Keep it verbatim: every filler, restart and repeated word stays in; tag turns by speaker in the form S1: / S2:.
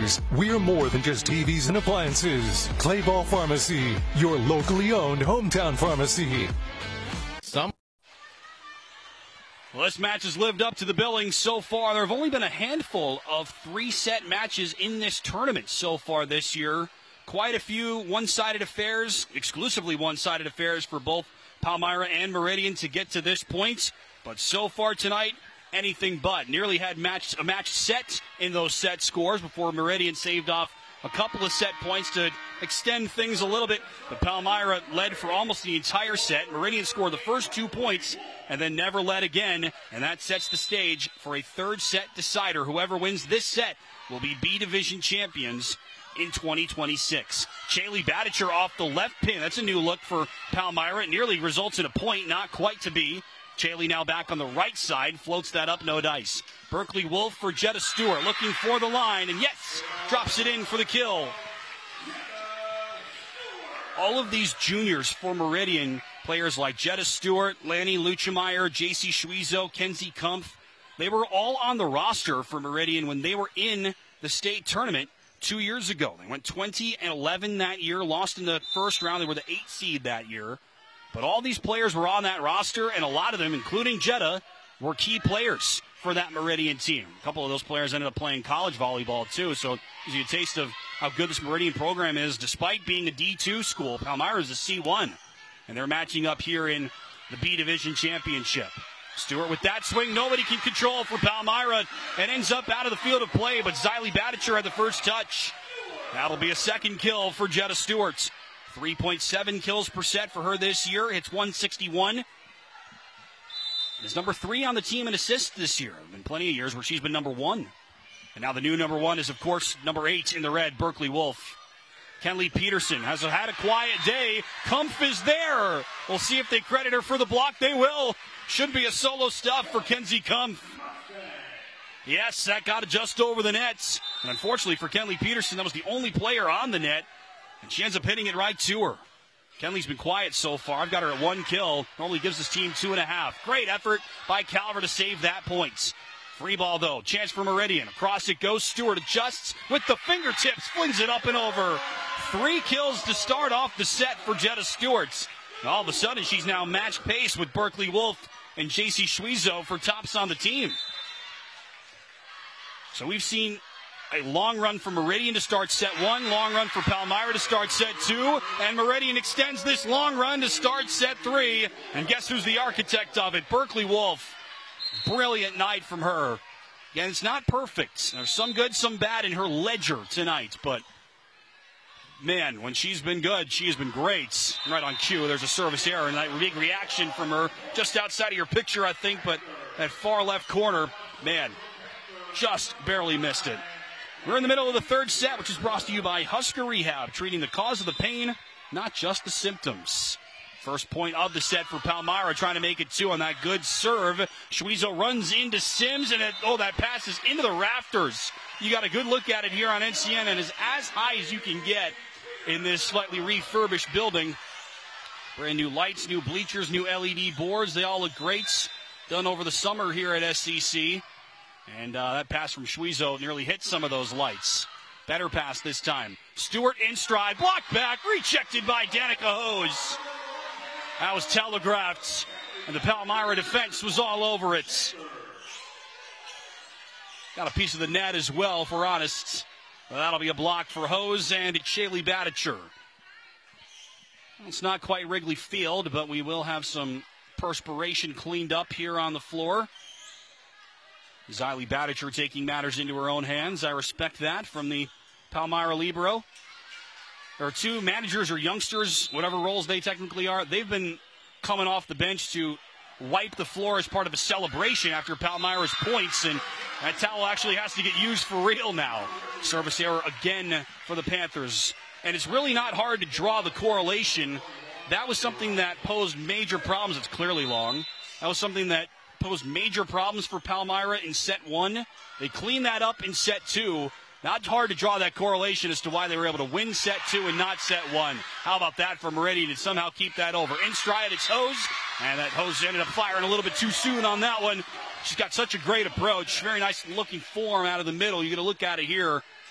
S1: years, we're more than just T Vs and appliances. Clayball Pharmacy, your locally owned hometown pharmacy.
S2: Some.
S3: Well, this match has lived up to the billing so far. There have only been a handful of three-set matches in this tournament so far this year. Quite a few one-sided affairs, exclusively one-sided affairs for both Palmyra and Meridian to get to this point. But so far tonight, anything but. Nearly had match, a match set in those set scores before Meridian saved off a couple of set points to extend things a little bit. But Palmyra led for almost the entire set. Meridian scored the first two points and then never led again. And that sets the stage for a third set decider. Whoever wins this set will be B Division champions in twenty twenty-six. Chaley Badicher off the left pin. That's a new look for Palmyra. It nearly results in a point, not quite to be. Chaley now back on the right side, floats that up, no dice. Berkeley Wolf for Jetta Stewart, looking for the line, and yes, drops it in for the kill. All of these juniors for Meridian, players like Jetta Stewart, Lanny Luchemeyer, J C Schwiezo, Kenzie Kumpf, they were all on the roster for Meridian when they were in the state tournament two years ago. They went twenty and eleven that year, lost in the first round. They were the eighth seed that year. But all these players were on that roster, and a lot of them, including Jetta, were key players for that Meridian team. A couple of those players ended up playing college volleyball, too, so it gives you a taste of how good this Meridian program is. Despite being a D two school, Palmyra is a C one, and they're matching up here in the B Division Championship. Stewart with that swing, nobody can control for Palmyra, and ends up out of the field of play, but Xylee Badicher had the first touch. That'll be a second kill for Jetta Stewart. three point seven kills per set for her this year. Hits one sixty-one. Is number three on the team in assists this year. There have been plenty of years where she's been number one. And now the new number one is, of course, number eight in the red, Berkeley Wolf. Kenley Peterson has had a quiet day. Kumpf is there. We'll see if they credit her for the block. They will. Should be a solo stuff for Kenzie Kumpf. Yes, that got it just over the nets. And unfortunately for Kenley Peterson, that was the only player on the net. And she ends up hitting it right to her. Kenley's been quiet so far. I've got her at one kill. Normally gives this team two and a half. Great effort by Calver to save that point. Free ball, though. Chance for Meridian. Across it goes. Stewart adjusts with the fingertips. Flings it up and over. Three kills to start off the set for Jetta Stewart. And all of a sudden, she's now match pace with Berkeley Wolf and J C Schwiezo for tops on the team. So we've seen a long run for Meridian to start set one, long run for Palmyra to start set two, and Meridian extends this long run to start set three. And guess who's the architect of it? Berkeley Wolf. Brilliant night from her. Again, it's not perfect. There's some good, some bad in her ledger tonight, but man, when she's been good, she has been great. Right on cue, there's a service error, and that big reaction from her just outside of your picture, I think, but that far left corner, man, just barely missed it. We're in the middle of the third set, which is brought to you by Husker Rehab, treating the cause of the pain, not just the symptoms. First point of the set for Palmyra, trying to make it two on that good serve. Schwiezo runs into Sims, and it, oh, that passes into the rafters. You got a good look at it here on N C N, and is as high as you can get in this slightly refurbished building. Brand new lights, new bleachers, new L E D boards. They all look great. Done over the summer here at S C C. And uh, that pass from Schwiezo nearly hit some of those lights. Better pass this time. Stewart in stride, blocked back, rejected by Danica Hose. That was telegraphed, and the Palmyra defense was all over it. Got a piece of the net as well, if we're honest. Well, that'll be a block for Hose and Chaley Badicher. Well, it's not quite Wrigley Field, but we will have some perspiration cleaned up here on the floor. Xylee Badicher taking matters into her own hands. I respect that from the Palmyra Libero. There are two managers or youngsters, whatever roles they technically are. They've been coming off the bench to wipe the floor as part of a celebration after Palmyra's points, and that towel actually has to get used for real now. Service error again for the Panthers. And it's really not hard to draw the correlation. That was something that posed major problems. It's clearly long. That was something that posed major problems for Palmyra in set one. They cleaned that up in set two. Not hard to draw that correlation as to why they were able to win set two and not set one. How about that for Meridian to somehow keep that over? In stride, it's Hose, and that Hose ended up firing a little bit too soon on that one. She's got such a great approach. Very nice looking form out of the middle. You're going to look at it here.